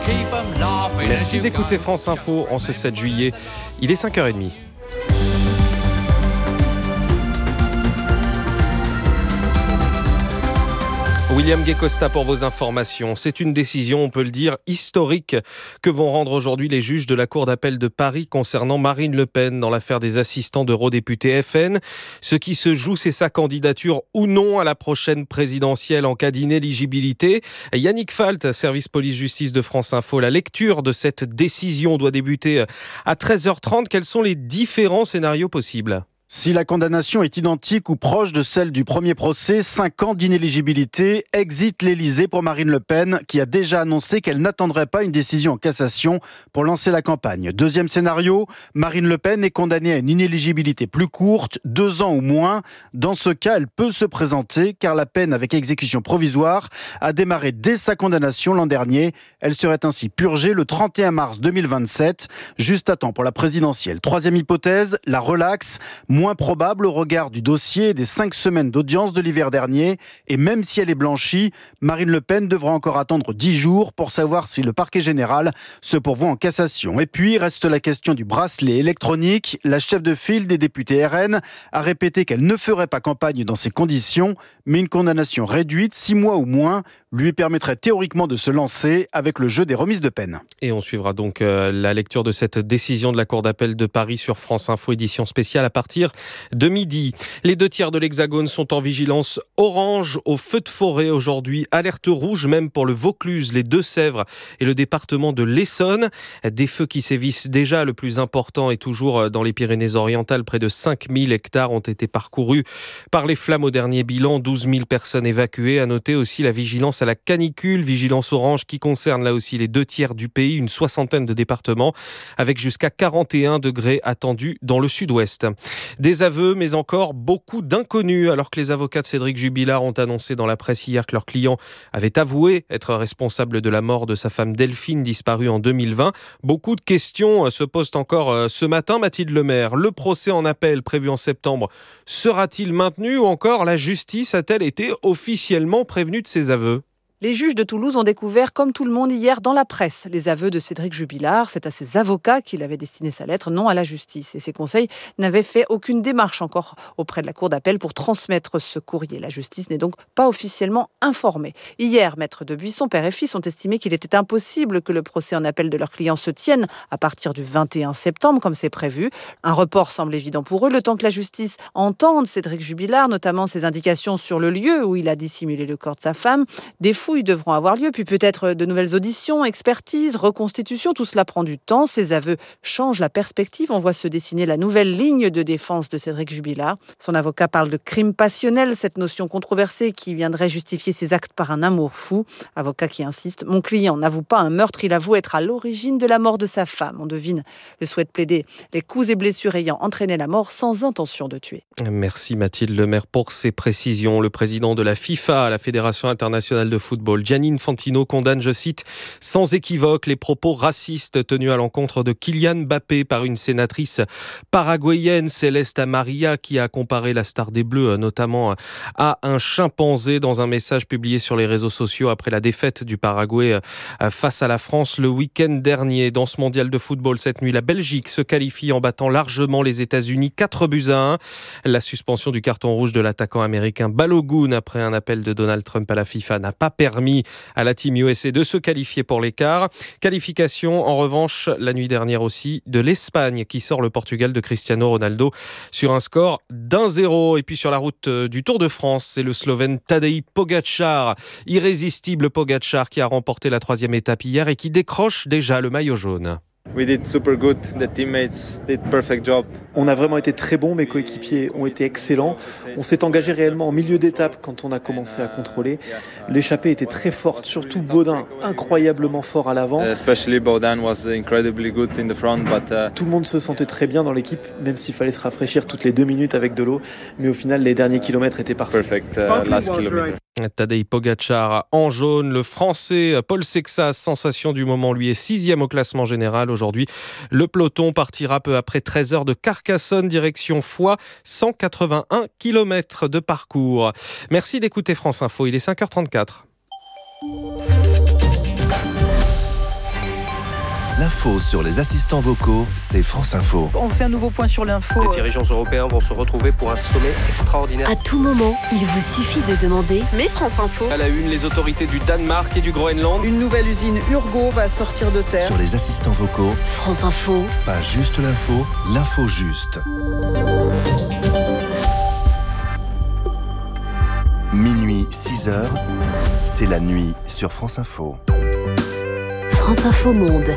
Merci d'écouter France Info en ce 7 juillet. Il est 5h30. William Gay-Costa pour vos informations. C'est une décision, on peut le dire, historique que vont rendre aujourd'hui les juges de la Cour d'appel de Paris concernant Marine Le Pen dans l'affaire des assistants d'eurodéputés FN. Ce qui se joue, c'est sa candidature ou non à la prochaine présidentielle en cas d'inéligibilité. Yannick Falt, service police-justice de France Info. La lecture de cette décision doit débuter à 13h30. Quels sont les différents scénarios possibles ? Si la condamnation est identique ou proche de celle du premier procès, 5 ans d'inéligibilité, exit l'Élysée pour Marine Le Pen, qui a déjà annoncé qu'elle n'attendrait pas une décision en cassation pour lancer la campagne. Deuxième scénario, Marine Le Pen est condamnée à une inéligibilité plus courte, 2 ans ou moins. Dans ce cas, elle peut se présenter, car la peine avec exécution provisoire a démarré dès sa condamnation l'an dernier. Elle serait ainsi purgée le 31 mars 2027, juste à temps pour la présidentielle. Troisième hypothèse, la relaxe, moins probable au regard du dossier et des 5 semaines d'audience de l'hiver dernier. Et même si elle est blanchie, Marine Le Pen devra encore attendre 10 jours pour savoir si le parquet général se pourvoit en cassation. Et puis, reste la question du bracelet électronique. La chef de file des députés RN a répété qu'elle ne ferait pas campagne dans ces conditions, mais une condamnation réduite, 6 mois ou moins, lui permettrait théoriquement de se lancer avec le jeu des remises de peine. Et on suivra donc la lecture de cette décision de la Cour d'appel de Paris sur France Info, édition spéciale à partir de midi. Les 2 tiers de l'Hexagone sont en vigilance orange au feu de forêt aujourd'hui. Alerte rouge même pour le Vaucluse, les Deux-Sèvres et le département de l'Essonne. Des feux qui sévissent déjà. Le plus important est toujours dans les Pyrénées-Orientales. Près de 5000 hectares ont été parcourus par les flammes au dernier bilan. 12 000 personnes évacuées. À noter aussi la vigilance à la canicule. Vigilance orange qui concerne là aussi les 2 tiers du pays, une 60aine de départements avec jusqu'à 41 degrés attendus dans le sud-ouest. Des aveux, mais encore beaucoup d'inconnus, alors que les avocats de Cédric Jubilard ont annoncé dans la presse hier que leur client avait avoué être responsable de la mort de sa femme Delphine, disparue en 2020. Beaucoup de questions se posent encore ce matin. Mathilde Lemaire, le procès en appel prévu en septembre sera-t-il maintenu ou encore la justice a-t-elle été officiellement prévenue de ses aveux ? Les juges de Toulouse ont découvert, comme tout le monde hier dans la presse, les aveux de Cédric Jubilard. C'est à ses avocats qu'il avait destiné sa lettre, non à la justice. Et ses conseils n'avaient fait aucune démarche encore auprès de la Cour d'appel pour transmettre ce courrier. La justice n'est donc pas officiellement informée. Hier, maître de Buisson, père et fils, ont estimé qu'il était impossible que le procès en appel de leur client se tienne à partir du 21 septembre, comme c'est prévu. Un report semble évident pour eux, le temps que la justice entende Cédric Jubilard, notamment ses indications sur le lieu où il a dissimulé le corps de sa femme. Des fouilles devront avoir lieu, puis peut-être de nouvelles auditions, expertises, reconstitutions. Tout cela prend du temps. Ces aveux changent la perspective. On voit se dessiner la nouvelle ligne de défense de Cédric Jubilard. Son avocat parle de crime passionnel, cette notion controversée qui viendrait justifier ses actes par un amour fou. Avocat qui insiste, mon client n'avoue pas un meurtre, il avoue être à l'origine de la mort de sa femme. On devine le souhait de plaider les coups et blessures ayant entraîné la mort sans intention de tuer. Merci Mathilde Lemaire pour ces précisions. Le président de la FIFA, la Fédération internationale de football, Gianni Infantino, condamne, je cite, sans équivoque les propos racistes tenus à l'encontre de Kylian Mbappé par une sénatrice paraguayenne, Céleste Amaria, qui a comparé la star des Bleus notamment à un chimpanzé dans un message publié sur les réseaux sociaux après la défaite du Paraguay face à la France le week-end dernier. Dans ce mondial de football cette nuit, la Belgique se qualifie en battant largement les États-Unis 4-1. La suspension du carton rouge de l'attaquant américain Balogun après un appel de Donald Trump à la FIFA n'a pas permis à la Team USA de se qualifier pour les quarts. Qualification, en revanche, la nuit dernière aussi, de l'Espagne qui sort le Portugal de Cristiano Ronaldo sur un score d'1-0. Et puis sur la route du Tour de France, c'est le Slovène Tadej Pogačar, irrésistible Pogačar, qui a remporté la 3e étape hier et qui décroche déjà le maillot jaune. On a vraiment été très bons, mes coéquipiers ont été excellents. On s'est engagé réellement en milieu d'étape quand on a commencé à contrôler. L'échappée était très forte, surtout Baudin, incroyablement fort à l'avant. Tout le monde se sentait très bien dans l'équipe, même s'il fallait se rafraîchir toutes les 2 minutes avec de l'eau. Mais au final, les derniers kilomètres étaient parfaits. Tadej Pogačar en jaune, le Français Paul Sexas, sensation du moment, lui est 6e au classement général aujourd'hui. Le peloton partira peu après 13 heures de Carcassonne, direction Foix, 181 km de parcours. Merci d'écouter France Info, il est 5h34. L'info sur les assistants vocaux, c'est France Info. On fait un nouveau point sur l'info. Les dirigeants européens vont se retrouver pour un sommet extraordinaire. À tout moment, il vous suffit de demander « Mais France Info ». À la une, les autorités du Danemark et du Groenland. Une nouvelle usine Urgo va sortir de terre. Sur les assistants vocaux, France Info. Pas juste l'info juste. Minuit, 6h, c'est la nuit sur France Info. France Info Monde.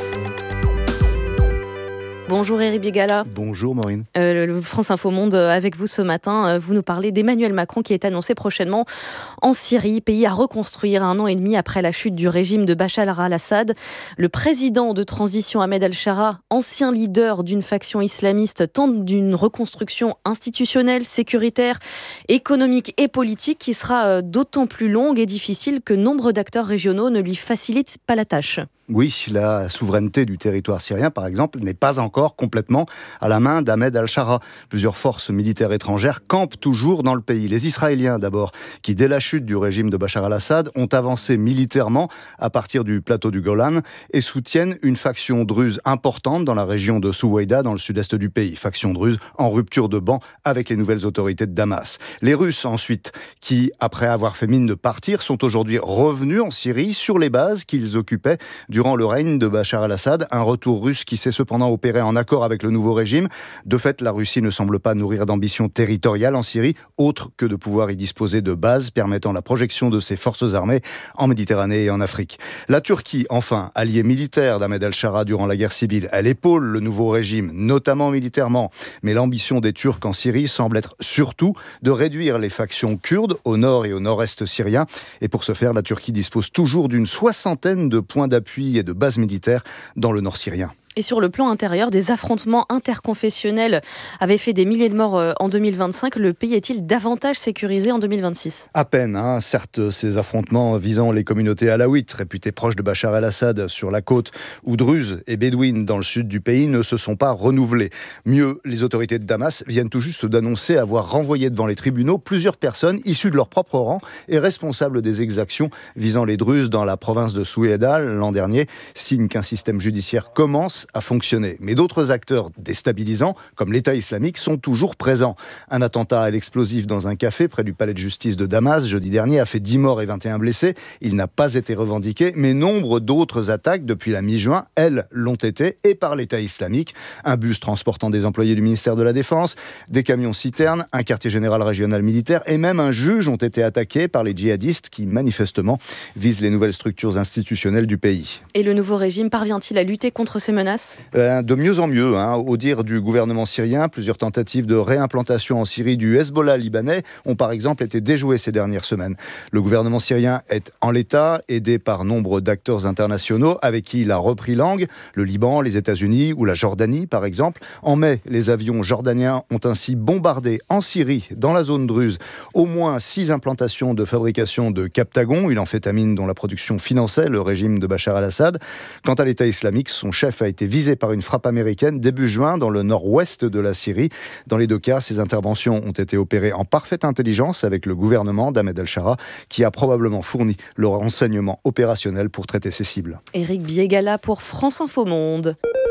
Bonjour Éric Bigala. Bonjour Maureen. Le France Info Monde avec vous ce matin. Vous nous parlez d'Emmanuel Macron qui est annoncé prochainement en Syrie, pays à reconstruire 1 an et demi après la chute du régime de Bachar al-Assad. Le président de transition Ahmed al-Shara, ancien leader d'une faction islamiste, tente d'une reconstruction institutionnelle, sécuritaire, économique et politique qui sera d'autant plus longue et difficile que nombre d'acteurs régionaux ne lui facilitent pas la tâche. Oui, la souveraineté du territoire syrien, par exemple, n'est pas encore complètement à la main d'Ahmed al-Shara. Plusieurs forces militaires étrangères campent toujours dans le pays. Les Israéliens, d'abord, qui, dès la chute du régime de Bachar al-Assad, ont avancé militairement à partir du plateau du Golan et soutiennent une faction druze importante dans la région de Souweïda, dans le sud-est du pays. Faction druze en rupture de banc avec les nouvelles autorités de Damas. Les Russes, ensuite, qui, après avoir fait mine de partir, sont aujourd'hui revenus en Syrie sur les bases qu'ils occupaient durant le règne de Bachar al-Assad, un retour russe qui s'est cependant opéré en accord avec le nouveau régime. De fait, la Russie ne semble pas nourrir d'ambition territoriale en Syrie, autre que de pouvoir y disposer de bases permettant la projection de ses forces armées en Méditerranée et en Afrique. La Turquie, enfin, alliée militaire d'Ahmed al-Shara durant la guerre civile, elle épaule le nouveau régime, notamment militairement. Mais l'ambition des Turcs en Syrie semble être surtout de réduire les factions kurdes au nord et au nord-est syrien. Et pour ce faire, la Turquie dispose toujours d'une 60aine de points d'appui et de bases militaires dans le nord syrien. Et sur le plan intérieur, des affrontements interconfessionnels avaient fait des milliers de morts en 2025. Le pays est-il davantage sécurisé en 2026 ? À peine, certes, ces affrontements visant les communautés alaouites, réputées proches de Bachar el-Assad sur la côte, ou druzes et bédouines dans le sud du pays, ne se sont pas renouvelés. Mieux, les autorités de Damas viennent tout juste d'annoncer avoir renvoyé devant les tribunaux plusieurs personnes issues de leur propre rang et responsables des exactions visant les druzes dans la province de Souweïda l'an dernier, signe qu'un système judiciaire commence à fonctionner. Mais d'autres acteurs déstabilisants, comme l'État islamique, sont toujours présents. Un attentat à l'explosif dans un café près du palais de justice de Damas, jeudi dernier, a fait 10 morts et 21 blessés. Il n'a pas été revendiqué, mais nombre d'autres attaques depuis la mi-juin, elles, l'ont été, et par l'État islamique. Un bus transportant des employés du ministère de la Défense, des camions-citernes, un quartier général régional militaire, et même un juge ont été attaqués par les djihadistes qui, manifestement, visent les nouvelles structures institutionnelles du pays. Et le nouveau régime parvient-il à lutter contre ces menaces ? De mieux en mieux, au dire du gouvernement syrien, plusieurs tentatives de réimplantation en Syrie du Hezbollah libanais ont par exemple été déjouées ces dernières semaines. Le gouvernement syrien est en l'état, aidé par nombre d'acteurs internationaux avec qui il a repris langue, le Liban, les États-Unis ou la Jordanie par exemple. En mai, les avions jordaniens ont ainsi bombardé en Syrie, dans la zone druze, au moins 6 implantations de fabrication de Captagon, une amphétamine dont la production finançait le régime de Bachar al-Assad. Quant à l'État islamique, son chef a été visé par une frappe américaine début juin dans le nord-ouest de la Syrie. Dans les deux cas, ces interventions ont été opérées en parfaite intelligence avec le gouvernement d'Ahmed al-Shara qui a probablement fourni le renseignement opérationnel pour traiter ses cibles. Éric Biégala pour France Info Monde.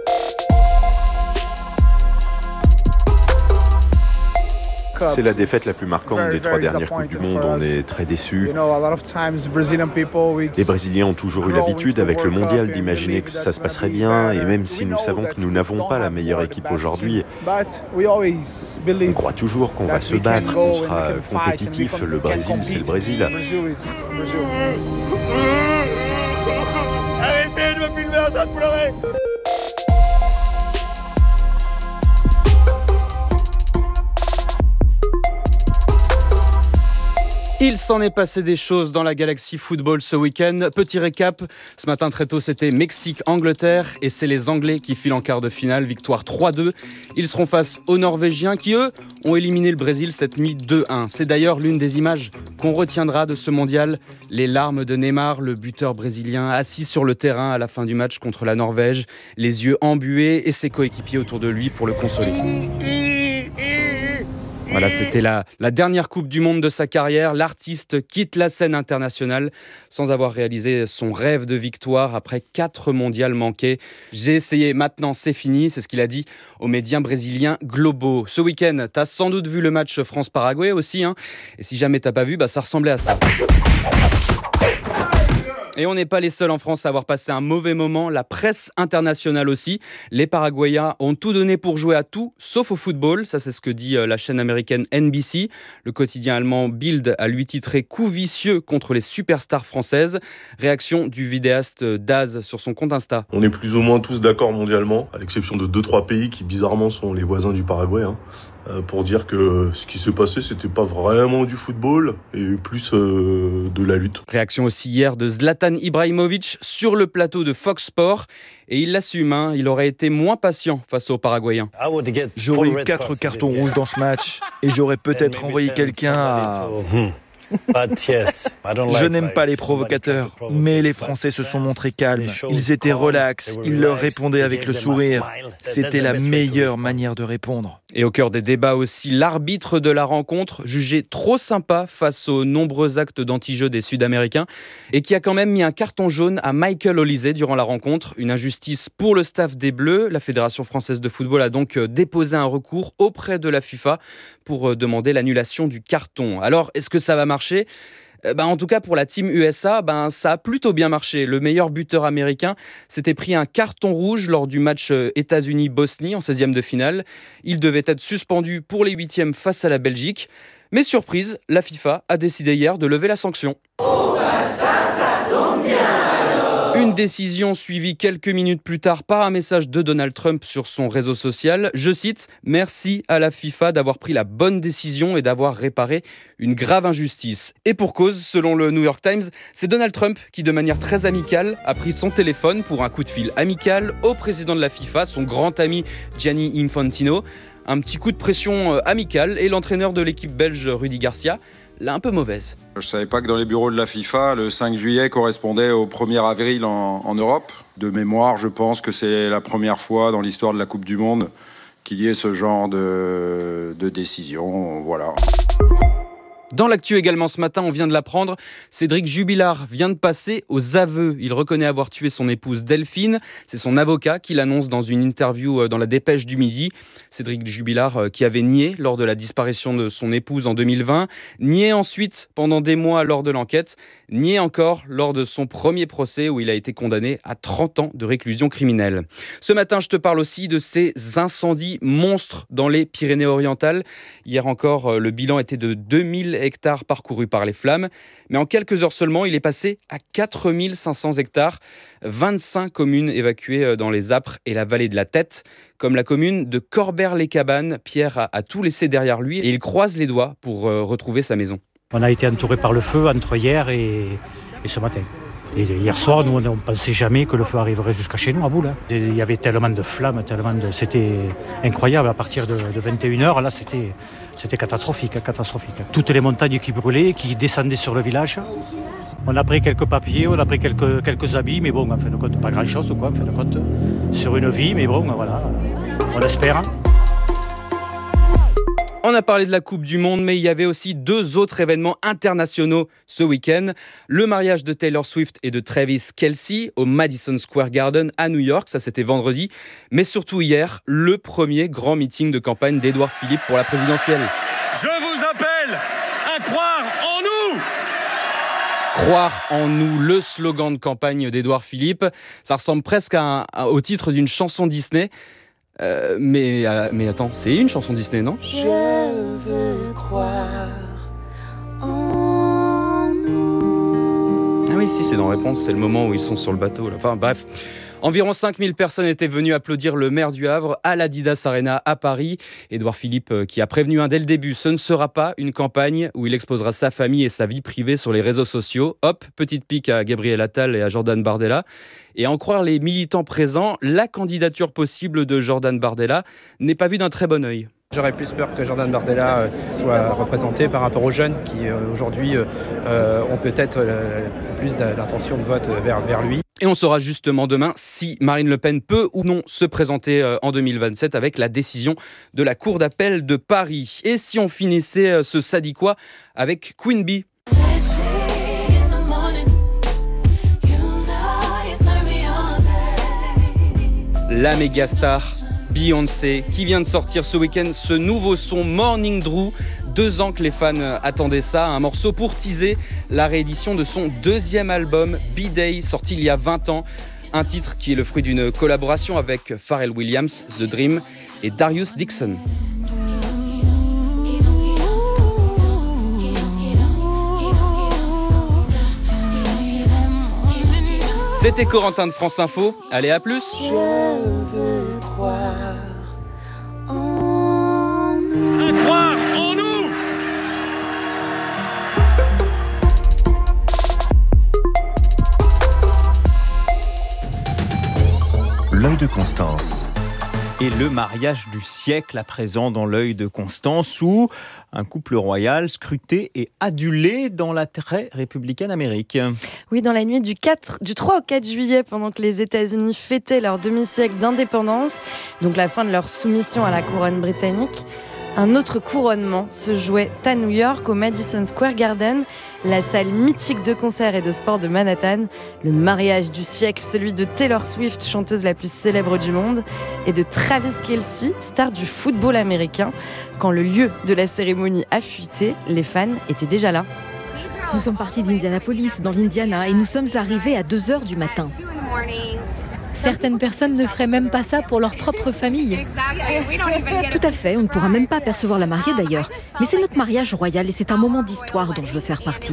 C'est la défaite la plus marquante des 3 dernières Coupes du Monde. On est très déçus. Les Brésiliens ont toujours eu l'habitude avec le mondial d'imaginer que ça se passerait bien. Et même si nous savons que nous n'avons pas la meilleure équipe aujourd'hui, on croit toujours qu'on va se battre, qu'on sera compétitif. Le Brésil, c'est le Brésil. Arrêtez de me filmer en train de pleurer. Il s'en est passé des choses dans la Galaxy Football ce week-end. Petit récap, ce matin très tôt c'était Mexique-Angleterre et c'est les Anglais qui filent en quart de finale, victoire 3-2. Ils seront face aux Norvégiens qui eux ont éliminé le Brésil cette nuit 2-1. C'est d'ailleurs l'une des images qu'on retiendra de ce mondial. Les larmes de Neymar, le buteur brésilien assis sur le terrain à la fin du match contre la Norvège, les yeux embués et ses coéquipiers autour de lui pour le consoler. Voilà, c'était la dernière Coupe du Monde de sa carrière. L'artiste quitte la scène internationale sans avoir réalisé son rêve de victoire après 4 mondiales manquées. J'ai essayé, maintenant c'est fini, c'est ce qu'il a dit aux médias brésiliens globaux. Ce week-end, t'as sans doute vu le match France-Paraguay aussi, hein. Et si jamais t'as pas vu, ça ressemblait à ça. Et on n'est pas les seuls en France à avoir passé un mauvais moment, la presse internationale aussi. Les Paraguayens ont tout donné pour jouer à tout, sauf au football. Ça, c'est ce que dit la chaîne américaine NBC. Le quotidien allemand Bild a lui titré « Coup vicieux contre les superstars françaises ». Réaction du vidéaste Daz sur son compte Insta. On est plus ou moins tous d'accord mondialement, à l'exception de 2-3 pays qui bizarrement sont les voisins du Paraguay, pour dire que ce qui s'est passé, c'était pas vraiment du football et plus de la lutte. Réaction aussi hier de Zlatan Ibrahimovic sur le plateau de Fox Sports. Et il l'assume, il aurait été moins patient face aux Paraguayens. J'aurais eu 4 cartons rouges dans ce match et j'aurais peut-être envoyé quelqu'un à... Je n'aime pas les provocateurs, mais les Français se sont montrés calmes. Ils étaient relax, ils leur répondaient avec le sourire. C'était la meilleure manière de répondre. Et au cœur des débats aussi, l'arbitre de la rencontre, jugé trop sympa face aux nombreux actes d'anti-jeu des Sud-Américains et qui a quand même mis un carton jaune à Michael Olise durant la rencontre. Une injustice pour le staff des Bleus. La Fédération française de football a donc déposé un recours auprès de la FIFA pour demander l'annulation du carton. Alors, est-ce que ça va marcher ? En tout cas, pour la team USA, ça a plutôt bien marché. Le meilleur buteur américain s'était pris un carton rouge lors du match États-Unis-Bosnie en 16e de finale. Il devait être suspendu pour les 8e face à la Belgique. Mais surprise, la FIFA a décidé hier de lever la sanction. Ça tombe bien. Une décision suivie quelques minutes plus tard par un message de Donald Trump sur son réseau social. Je cite « Merci à la FIFA d'avoir pris la bonne décision et d'avoir réparé une grave injustice ». Et pour cause, selon le New York Times, c'est Donald Trump qui, de manière très amicale, a pris son téléphone pour un coup de fil amical au président de la FIFA, son grand ami Gianni Infantino. Un petit coup de pression amical et l'entraîneur de l'équipe belge Rudy Garcia l'a un peu mauvaise. Je ne savais pas que dans les bureaux de la FIFA, le 5 juillet correspondait au 1er avril en Europe. De mémoire, je pense que c'est la première fois dans l'histoire de la Coupe du Monde qu'il y ait ce genre de décision. Voilà. Dans l'actu également ce matin, on vient de l'apprendre, Cédric Jubilard vient de passer aux aveux. Il reconnaît avoir tué son épouse Delphine. C'est son avocat qui l'annonce dans une interview dans la Dépêche du Midi. Cédric Jubilard qui avait nié lors de la disparition de son épouse en 2020, nié ensuite pendant des mois lors de l'enquête, nié encore lors de son premier procès où il a été condamné à 30 ans de réclusion criminelle. Ce matin, je te parle aussi de ces incendies monstres dans les Pyrénées-Orientales. Hier encore, le bilan était de 2000 hectares parcourus par les flammes. Mais en quelques heures seulement, il est passé à 4500 hectares. 25 communes évacuées dans les Apres et la vallée de la Tête, comme la commune de Corbère-les-Cabanes. Pierre a tout laissé derrière lui et il croise les doigts pour retrouver sa maison. On a été entouré par le feu entre hier et ce matin. Et hier soir, nous, on ne pensait jamais que le feu arriverait jusqu'à chez nous, à Boule. Il y avait tellement de flammes, c'était incroyable. À partir de 21h, là, c'était catastrophique. Toutes les montagnes qui brûlaient, qui descendaient sur le village. On a pris quelques papiers, on a pris quelques habits, mais bon, en fin de compte, pas grand-chose, quoi, en fin de compte, sur une vie, mais bon, voilà, on espère. On a parlé de la Coupe du Monde, mais il y avait aussi 2 autres événements internationaux ce week-end. Le mariage de Taylor Swift et de Travis Kelce au Madison Square Garden à New York, ça c'était vendredi. Mais surtout hier, le premier grand meeting de campagne d'Édouard Philippe pour la présidentielle. Je vous appelle à croire en nous! Croire en nous, le slogan de campagne d'Édouard Philippe. Ça ressemble presque au titre d'une chanson Disney. Mais attends, c'est une chanson Disney, non ? Je veux croire en nous. Ah oui, si, c'est dans Réponse, c'est le moment où ils sont sur le bateau. Là. Enfin, bref. Environ 5000 personnes étaient venues applaudir le maire du Havre à l'Adidas Arena à Paris. Édouard Philippe qui a prévenu dès le début, ce ne sera pas une campagne où il exposera sa famille et sa vie privée sur les réseaux sociaux. Hop, petite pique à Gabriel Attal et à Jordan Bardella. Et à en croire les militants présents, la candidature possible de Jordan Bardella n'est pas vue d'un très bon œil. J'aurais plus peur que Jordan Bardella soit représenté par rapport aux jeunes qui aujourd'hui ont peut-être plus d'intention de vote vers lui. Et on saura justement demain si Marine Le Pen peut ou non se présenter en 2027 avec la décision de la Cour d'appel de Paris. Et si on finissait ce Ça dit quoi avec Queen Bee. La méga star Beyoncé qui vient de sortir ce week-end ce nouveau son Morning Drew. 2 ans que les fans attendaient ça, un morceau pour teaser la réédition de son 2e album B-Day, sorti il y a 20 ans. Un titre qui est le fruit d'une collaboration avec Pharrell Williams, The Dream et Darius Dixon. C'était Corentin de France Info. Allez, à plus. Je veux croire en nous. À croire en nous. L'œil de Constance. Et le mariage du siècle à présent dans l'œil de Constance, où un couple royal scruté et adulé dans la très républicaine Amérique. Oui, dans la nuit du 3 au 4 juillet, pendant que les États-Unis fêtaient leur demi-siècle d'indépendance, donc la fin de leur soumission à la couronne britannique, un autre couronnement se jouait à New York, au Madison Square Garden, la salle mythique de concerts et de sport de Manhattan, le mariage du siècle, celui de Taylor Swift, chanteuse la plus célèbre du monde, et de Travis Kelce, star du football américain. Quand le lieu de la cérémonie a fuité, les fans étaient déjà là. Nous sommes partis d'Indianapolis, dans l'Indiana, et nous sommes arrivés à 2h du matin. Certaines personnes ne feraient même pas ça pour leur propre famille. Tout à fait, on ne pourra même pas apercevoir la mariée d'ailleurs. Mais c'est notre mariage royal et c'est un moment d'histoire dont je veux faire partie.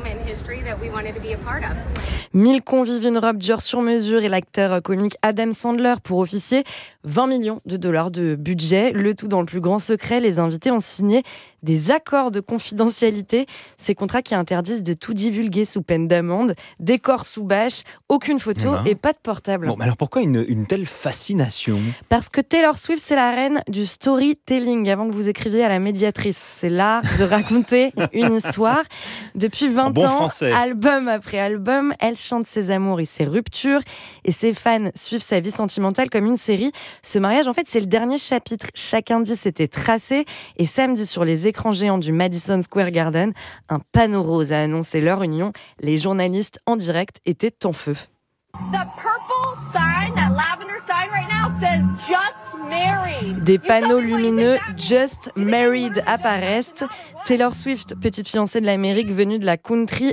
1000 convives, une robe Dior sur mesure et l'acteur comique Adam Sandler pour officier. 20 millions de dollars de budget, le tout dans le plus grand secret. Les invités ont signé des accords de confidentialité, ces contrats qui interdisent de tout divulguer sous peine d'amende, décor sous bâche, aucune photo et pas de portable. Bon, mais alors pourquoi une telle fascination ? Parce que Taylor Swift, c'est la reine du storytelling. Avant que vous écriviez à la médiatrice, c'est l'art de raconter une histoire. Depuis 20 ans, français. Album après album, elle chante ses amours et ses ruptures, et ses fans suivent sa vie sentimentale comme une série. Ce mariage, en fait, c'est le dernier chapitre. Chaque indice était tracé, et samedi, sur les écrans géants du Madison Square Garden, un panneau rose a annoncé leur union. Les journalistes en direct étaient en feu. Des panneaux lumineux Just Married apparaissent. Taylor Swift, petite fiancée de l'Amérique venue de la country,